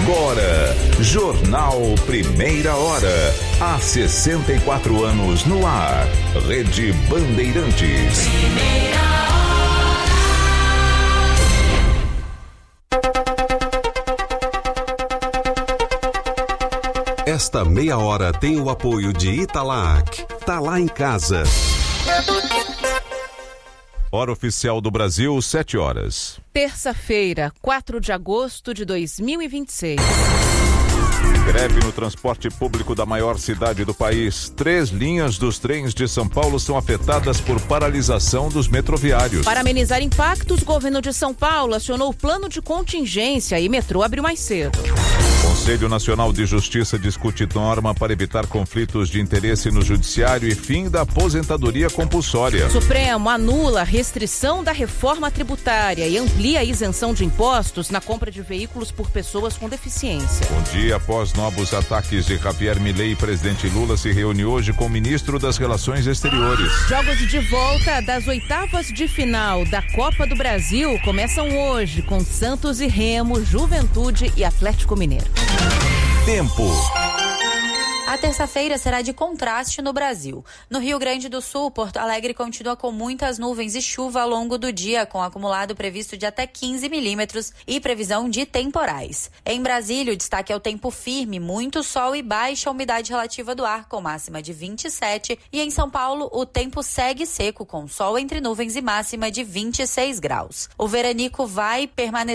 Agora, Jornal Primeira Hora. Há 64 anos no ar. Rede Bandeirantes. Primeira hora. Esta meia hora tem o apoio de Italac. Tá lá em casa. Hora oficial do Brasil, 7 horas. Terça-feira, 4 de agosto de 2026. Greve no transporte público da maior cidade do país. 3 linhas dos trens de São Paulo são afetadas por paralisação dos metroviários. Para amenizar impactos, o governo de São Paulo acionou o plano de contingência e metrô abriu mais cedo. Conselho Nacional de Justiça discute norma para evitar conflitos de interesse no judiciário e fim da aposentadoria compulsória. Supremo anula a restrição da reforma tributária e amplia a isenção de impostos na compra de veículos por pessoas com deficiência. Um dia após novos ataques de Javier Milei, presidente Lula se reúne hoje com o ministro das Relações Exteriores. Jogos de volta das oitavas de final da Copa do Brasil começam hoje com Santos e Remo, Juventude e Atlético Mineiro. Tempo. A terça-feira será de contraste no Brasil. No Rio Grande do Sul, Porto Alegre continua com muitas nuvens e chuva ao longo do dia, com acumulado previsto de até 15 milímetros e previsão de temporais. Em Brasília, o destaque é o tempo firme, muito sol e baixa umidade relativa do ar, com máxima de 27. E em São Paulo, o tempo segue seco, com sol entre nuvens e máxima de 26 graus. O veranico vai permanecer